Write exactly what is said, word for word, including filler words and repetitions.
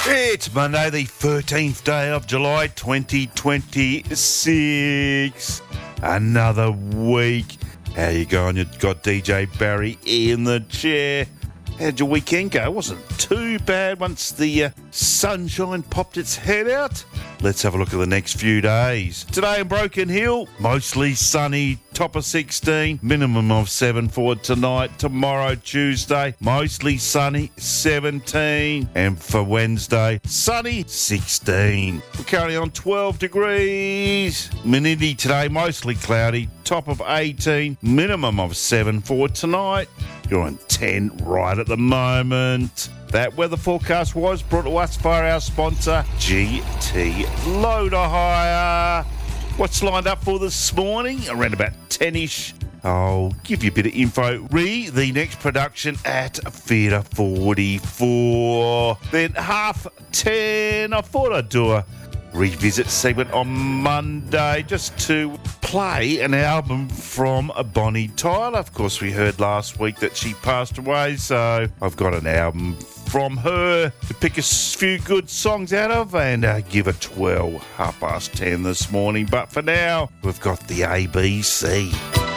It's Monday, the thirteenth day of July, twenty twenty-six. Another week. How you going? You've got D J Barry in the chair. How'd your weekend go? It wasn't too bad once the uh, sunshine popped its head out. Let's have a look at the next few days. Today in Broken Hill, mostly sunny, top of sixteen, minimum of seven for tonight. Tomorrow, Tuesday, mostly sunny, seventeen. And for Wednesday, sunny, sixteen. We're currently on twelve degrees. Menindee today, mostly cloudy, top of eighteen, minimum of seven for tonight. You're on ten right at the moment. That weather forecast was brought to us by our sponsor, G T Loader Hire. What's lined up for this morning? Around about ten-ish. I'll give you a bit of info. Re the next production at Theatre forty-four. Then half ten. I thought I'd do a revisit segment on Monday just to play an album from Bonnie Tyler. Of course, we heard last week that she passed away, so I've got an album from her to pick a few good songs out of and uh, give a twelve, half past ten this morning. But for now, we've got the A B C.